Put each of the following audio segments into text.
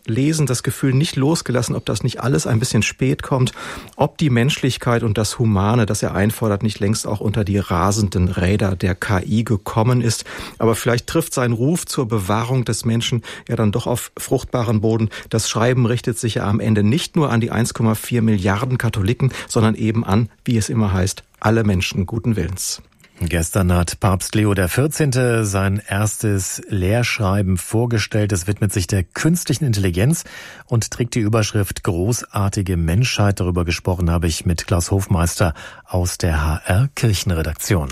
Lesen das Gefühl nicht losgelassen, ob das nicht alles ein bisschen spät kommt, ob die Menschlichkeit und das Humane, das er einfordert, nicht längst auch unter die rasenden Räder der KI gekommen ist. Aber vielleicht trifft sein Ruf zur Bewahrung des Menschen ja dann doch auf fruchtbaren Boden. Das Schreiben richtet sich ja am Ende nicht nur an die 1,4 Milliarden Katholiken, sondern eben an, wie es immer heißt, alle Menschen guten Willens. Gestern hat Papst Leo XIV. Sein erstes Lehrschreiben vorgestellt. Es widmet sich der künstlichen Intelligenz und trägt die Überschrift Großartige Menschheit. Darüber gesprochen habe ich mit Klaus Hofmeister aus der HR Kirchenredaktion.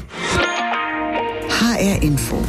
HR Info.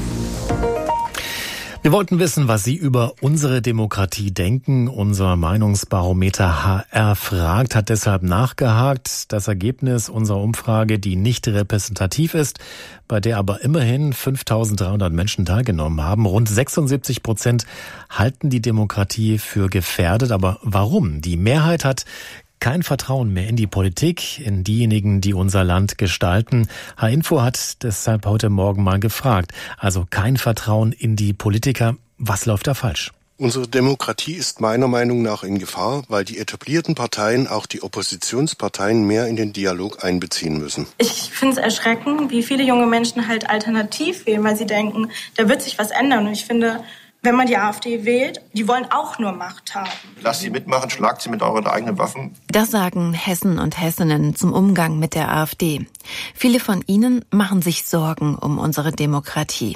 Wir wollten wissen, was Sie über unsere Demokratie denken. Unser Meinungsbarometer HR fragt, hat deshalb nachgehakt. Das Ergebnis unserer Umfrage, die nicht repräsentativ ist, bei der aber immerhin 5.300 Menschen teilgenommen haben. Rund 76% halten die Demokratie für gefährdet. Aber warum? Die Mehrheit hat kein Vertrauen mehr in die Politik, in diejenigen, die unser Land gestalten. H-Info hat deshalb heute Morgen mal gefragt. Also kein Vertrauen in die Politiker. Was läuft da falsch? Unsere Demokratie ist meiner Meinung nach in Gefahr, weil die etablierten Parteien auch die Oppositionsparteien mehr in den Dialog einbeziehen müssen. Ich finde es erschreckend, wie viele junge Menschen halt alternativ wählen, weil sie denken, da wird sich was ändern. Und ich finde, wenn man die AfD wählt, die wollen auch nur Macht haben. Lasst sie mitmachen, schlagt sie mit euren eigenen Waffen. Das sagen Hessen und Hessinnen zum Umgang mit der AfD. Viele von ihnen machen sich Sorgen um unsere Demokratie.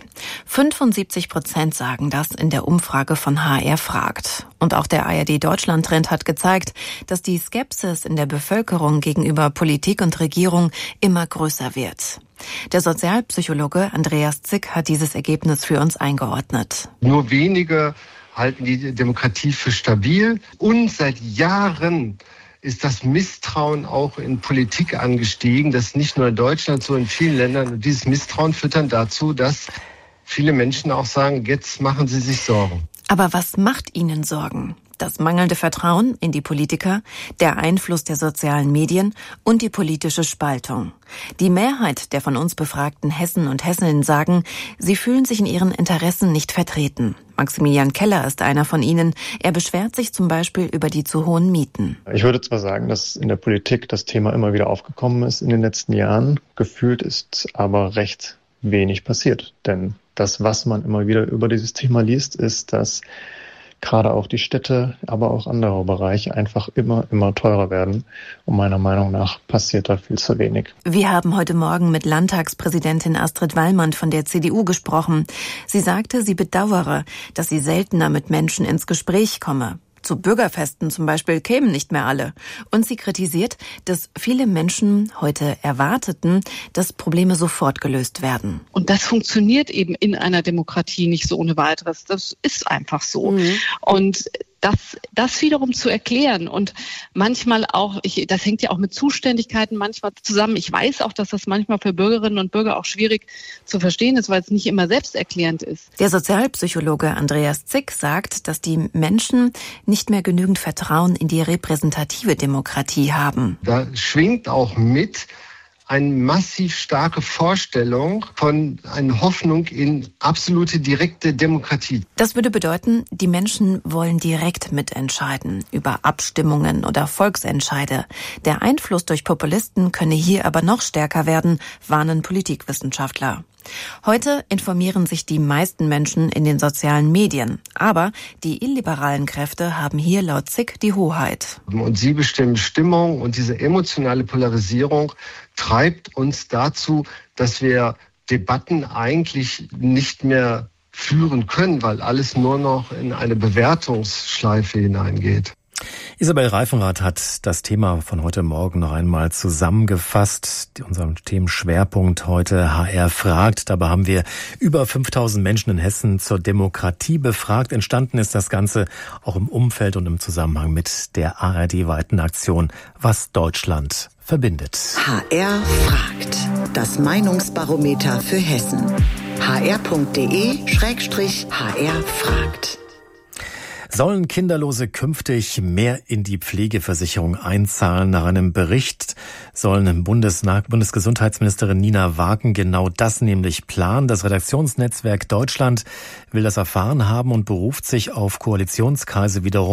75% sagen das in der Umfrage von HR fragt. Und auch der ARD-Deutschland-Trend hat gezeigt, dass die Skepsis in der Bevölkerung gegenüber Politik und Regierung immer größer wird. Der Sozialpsychologe Andreas Zick hat dieses Ergebnis für uns eingeordnet. Nur wenige halten die Demokratie für stabil. Und seit Jahren ist das Misstrauen auch in Politik angestiegen. Das ist nicht nur in Deutschland, so in vielen Ländern. Und dieses Misstrauen führt dann dazu, dass viele Menschen auch sagen, jetzt machen sie sich Sorgen. Aber was macht ihnen Sorgen? Das mangelnde Vertrauen in die Politiker, der Einfluss der sozialen Medien und die politische Spaltung. Die Mehrheit der von uns befragten Hessen und Hessinnen sagen, sie fühlen sich in ihren Interessen nicht vertreten. Maximilian Keller ist einer von ihnen. Er beschwert sich zum Beispiel über die zu hohen Mieten. Ich würde zwar sagen, dass in der Politik das Thema immer wieder aufgekommen ist in den letzten Jahren. Gefühlt ist aber recht wenig passiert. Denn das, was man immer wieder über dieses Thema liest, ist, dass gerade auch die Städte, aber auch andere Bereiche einfach immer teurer werden. Und meiner Meinung nach passiert da viel zu wenig. Wir haben heute Morgen mit Landtagspräsidentin Astrid Wallmann von der CDU gesprochen. Sie sagte, sie bedauere, dass sie seltener mit Menschen ins Gespräch komme. Zu Bürgerfesten zum Beispiel kämen nicht mehr alle. Und sie kritisiert, dass viele Menschen heute erwarteten, dass Probleme sofort gelöst werden. Und das funktioniert eben in einer Demokratie nicht so ohne weiteres. Das ist einfach so. Und das wiederum zu erklären und manchmal auch, das hängt ja auch mit Zuständigkeiten manchmal zusammen. Ich weiß auch, dass das manchmal für Bürgerinnen und Bürger auch schwierig zu verstehen ist, weil es nicht immer selbsterklärend ist. Der Sozialpsychologe Andreas Zick sagt, dass die Menschen nicht mehr genügend Vertrauen in die repräsentative Demokratie haben. Da schwingt auch mit eine massiv starke Vorstellung von einer Hoffnung in absolute direkte Demokratie. Das würde bedeuten, die Menschen wollen direkt mitentscheiden über Abstimmungen oder Volksentscheide. Der Einfluss durch Populisten könne hier aber noch stärker werden, warnen Politikwissenschaftler. Heute informieren sich die meisten Menschen in den sozialen Medien. Aber die illiberalen Kräfte haben hier laut Zick die Hoheit. Und sie bestimmen Stimmung und diese emotionale Polarisierung treibt uns dazu, dass wir Debatten eigentlich nicht mehr führen können, weil alles nur noch in eine Bewertungsschleife hineingeht. Isabel Reifenrath hat das Thema von heute Morgen noch einmal zusammengefasst. Unser Themenschwerpunkt heute HR fragt. Dabei haben wir über 5.000 Menschen in Hessen zur Demokratie befragt. Entstanden ist das Ganze auch im Umfeld und im Zusammenhang mit der ARD-weiten Aktion Was Deutschland verbindet. HR fragt. Das Meinungsbarometer für Hessen. hr.de/HR fragt. Sollen Kinderlose künftig mehr in die Pflegeversicherung einzahlen? Nach einem Bericht sollen Bundesgesundheitsministerin Nina Wagen genau das nämlich planen. Das Redaktionsnetzwerk Deutschland will das erfahren haben und beruft sich auf Koalitionskreise wiederum